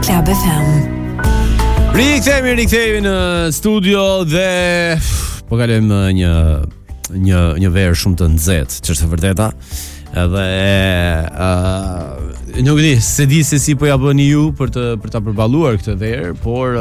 Club FM. Rikthehemi në studio dhe po kalojmë një verë shumë të nxehtë, ç'është e vërteta. Edhe nuk di se si po ja bëni ju për ta përballuar këtë verë, por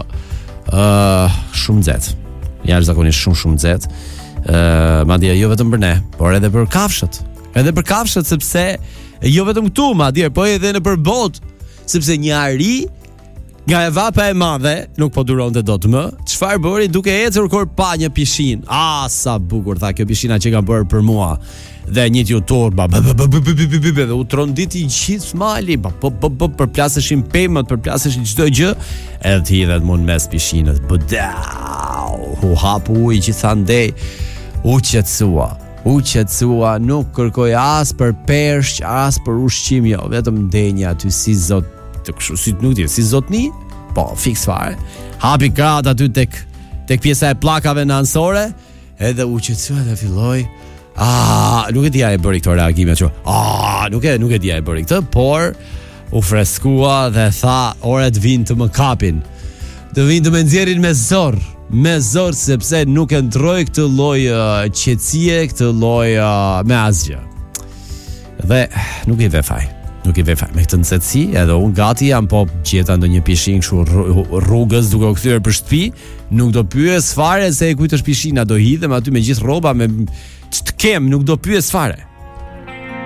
shumë nxehtë. Jashtëzakonisht shumë nxehtë. Madje jo vetëm për ne, por edhe për kafshët. Edhe për kafshët, sepse jo vetëm këtu, madje po edhe në përbot, sepse një ari nga e vapa e madhe nuk po duronte dot më. Çfarë bëri duke ecur kur pa një pishin? Sa bukur tha kjo pishina që ka bërë për mua. Dhe një tutor dhe u tronditi gjithë mali, përplaseshin pemët, përplaseshin çdo gjë, edhe ti hidhet mund mes pishinës. U hapu ujë gjithandej, u qetësua, nuk kërkoj as për peshq, as për ushqim, jo, vetëm ndenja aty si zot, si zotni, po, fiks fare. Hapi krahët aty tek pjesa e pllakave nënore, edhe u qetësua dhe filloi. Nuk e dia e bëri këto reagime që. Nuk e dia e bëri këtë, por u freskua dhe tha, ore të vinë të më kapin. Të vinë të më nxjerrin me zor, sepse nuk e ndroj këtë lloj qetësie, këtë lloj me asgjë. Dhe nuk i ve faj me këtë nxehtësi, edhe unë gati jam po gjeta ndonjë pishin kështu rrugës duke u kthyer për shtëpi, nuk do pyes fare se e kujt është pishina, do hidhem aty me gjithë rroba, me të kem, nuk do pyes fare.